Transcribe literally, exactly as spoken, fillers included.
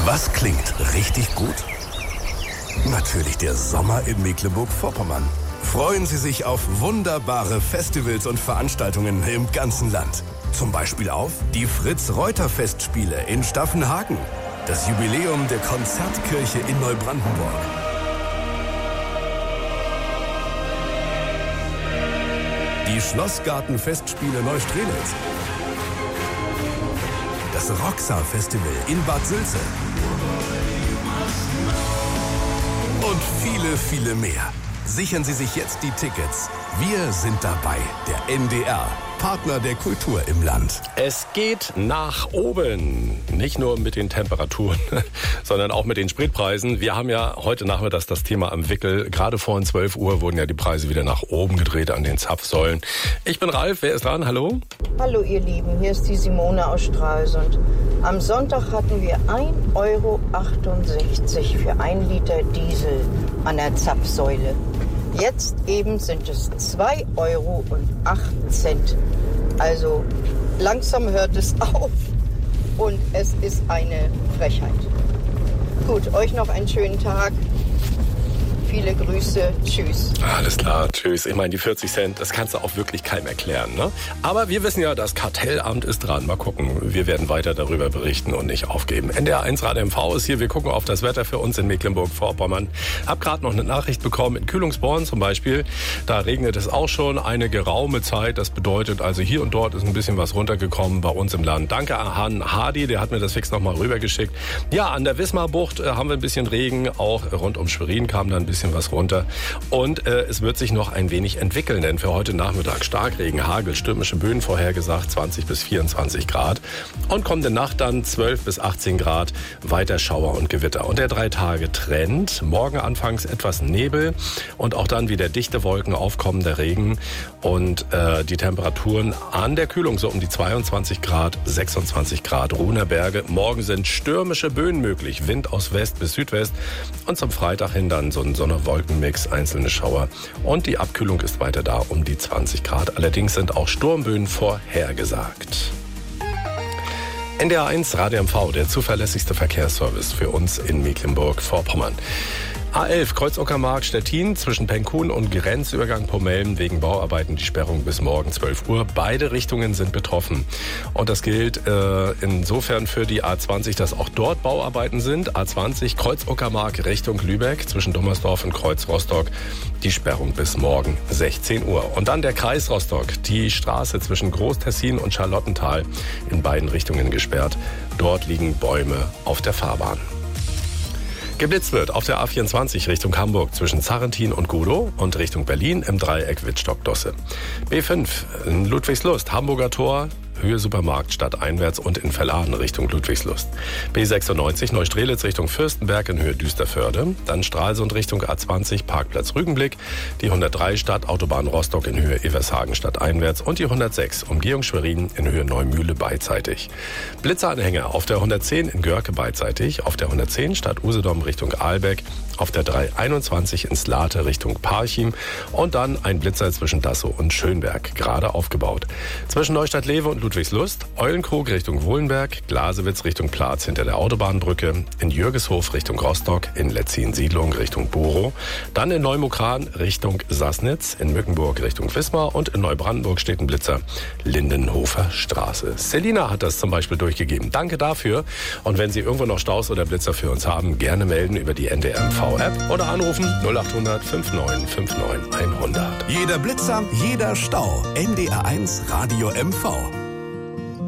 Was klingt richtig gut? Natürlich der Sommer in Mecklenburg-Vorpommern. Freuen Sie sich auf wunderbare Festivals und Veranstaltungen im ganzen Land. Zum Beispiel auf die Fritz-Reuter-Festspiele in Staffenhagen, das Jubiläum der Konzertkirche in Neubrandenburg, die Schlossgarten-Festspiele Neustrelitz, das Roxa-Festival in Bad Sülze und viele, viele mehr. Sichern Sie sich jetzt die Tickets. Wir sind dabei, der N D R, Partner der Kultur im Land. Es geht nach oben. Nicht nur mit den Temperaturen, sondern auch mit den Spritpreisen. Wir haben ja heute Nachmittag das Thema am Wickel. Gerade vor zwölf Uhr wurden ja die Preise wieder nach oben gedreht an den Zapfsäulen. Ich bin Ralf, wer ist dran? Hallo? Hallo ihr Lieben, hier ist die Simone aus Stralsund. Am Sonntag hatten wir ein Euro achtundsechzig für ein Liter Diesel an der Zapfsäule. Jetzt eben sind es zwei Euro und acht Cent. Also langsam hört es auf und es ist eine Frechheit. Gut, euch noch einen schönen Tag. Viele Grüße. Tschüss. Alles klar, tschüss. Ich meine, die vierzig Cent, das kannst du auch wirklich keinem erklären, ne? Aber wir wissen ja, das Kartellamt ist dran. Mal gucken, wir werden weiter darüber berichten und nicht aufgeben. N D R eins Radio M V ist hier. Wir gucken auf das Wetter für uns in Mecklenburg-Vorpommern. Hab gerade noch eine Nachricht bekommen. In Kühlungsborn zum Beispiel, da regnet es auch schon eine geraume Zeit. Das bedeutet also, hier und dort ist ein bisschen was runtergekommen bei uns im Land. Danke an Hardy, der hat mir das fix nochmal rübergeschickt. Ja, an der Wismarbucht äh, haben wir ein bisschen Regen. Auch rund um Schwerin kam da ein bisschen was runter. Und äh, es wird sich noch ein wenig entwickeln, denn für heute Nachmittag Starkregen, Hagel, stürmische Böen vorhergesagt, zwanzig bis vierundzwanzig Grad. Und kommende Nacht dann zwölf bis achtzehn Grad, weiter Schauer und Gewitter. Und der drei Tage Trend, morgen anfangs etwas Nebel und auch dann wieder dichte Wolken, aufkommender Regen und äh, die Temperaturen an der Kühlung so um die zweiundzwanzig Grad, sechsundzwanzig Grad, Ruhner Berge. Morgen sind stürmische Böen möglich, Wind aus West bis Südwest und zum Freitag hin dann so ein Sonne-Wolken-Mix, einzelne Schauer und die Abkühlung ist weiter da um die zwanzig Grad. Allerdings sind auch Sturmböen vorhergesagt. N D R eins Radio M V, der zuverlässigste Verkehrsservice für uns in Mecklenburg-Vorpommern. A elf Kreuz-Uckermark Stettin zwischen Penkun und Grenzübergang Pommeln wegen Bauarbeiten die Sperrung bis morgen zwölf Uhr. Beide Richtungen sind betroffen. Und das gilt äh, insofern für die A zwanzig, dass auch dort Bauarbeiten sind. A zwanzig Kreuz-Uckermark Richtung Lübeck zwischen Dommersdorf und Kreuz Rostock. Die Sperrung bis morgen sechzehn Uhr. Und dann der Kreis Rostock. Die Straße zwischen Groß-Tessin und Charlottenthal in beiden Richtungen gesperrt. Dort liegen Bäume auf der Fahrbahn. Geblitzt wird auf der A vierundzwanzig Richtung Hamburg zwischen Zarrentin und Gudow und Richtung Berlin im Dreieck Wittstock-Dosse. B fünf in Ludwigslust, Hamburger Tor, Höhe Supermarkt stadteinwärts und in Verladen Richtung Ludwigslust. B sechsundneunzig Neustrelitz Richtung Fürstenberg in Höhe Düsterförde. Dann Stralsund Richtung A zwanzig Parkplatz Rügenblick. Die hundertdrei Stadtautobahn Rostock in Höhe Evershagen stadteinwärts. Und die hundertsechs Umgehung Schwerin in Höhe Neumühle beidseitig. Blitzeranhänger auf der hundertzehn in Görke beidseitig. Auf der hundertzehn Stadt Usedom Richtung Ahlbeck. Auf der drei einundzwanzig in Slate Richtung Parchim. Und dann ein Blitzer zwischen Dassow und Schönberg, gerade aufgebaut. Zwischen Neustadt-Lewe und Ludwigslust, Eulenkrug Richtung Wohlenberg, Glasewitz Richtung Platz hinter der Autobahnbrücke, in Jürgeshof Richtung Rostock, in Letzin-Siedlung Richtung Borow, dann in Neumukran Richtung Sassnitz, in Mückenburg Richtung Wismar und in Neubrandenburg steht ein Blitzer, Lindenhofer Straße. Selina hat das zum Beispiel durchgegeben. Danke dafür. Und wenn Sie irgendwo noch Staus oder Blitzer für uns haben, gerne melden über die N D R M V-App oder anrufen null acht hundert neunundfünfzig fünfundneunzig hundert. Jeder Blitzer, jeder Stau. N D R eins Radio M V.